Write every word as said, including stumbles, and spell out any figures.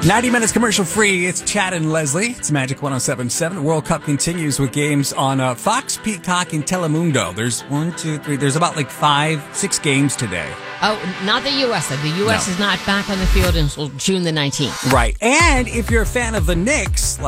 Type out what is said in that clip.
ninety minutes commercial free. It's Chad and Leslie. It's Magic one oh seven point seven. The World Cup continues with games on uh, Fox, Peacock, and Telemundo. There's one, two, three. There's about like five, six games today. Oh, not the U S. though. The U S No. is not back on the field until June the nineteenth. Right. And if you're a fan of the Knicks,